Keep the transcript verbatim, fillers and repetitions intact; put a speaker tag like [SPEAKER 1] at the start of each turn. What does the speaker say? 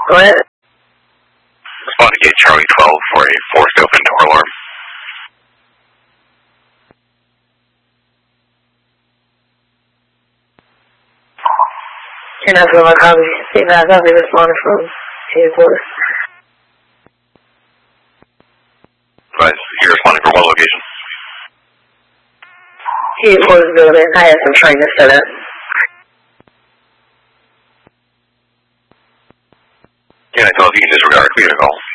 [SPEAKER 1] Go ahead.
[SPEAKER 2] Respond to gate Charlie twelve for a forced open door alarm.
[SPEAKER 1] And that's what my copy. See, now I copy responded from headquarters.
[SPEAKER 2] Right, you're responding from what location?
[SPEAKER 1] Headquarters building. I had some training set up.
[SPEAKER 2] Can I tell if you can disregard a clear call?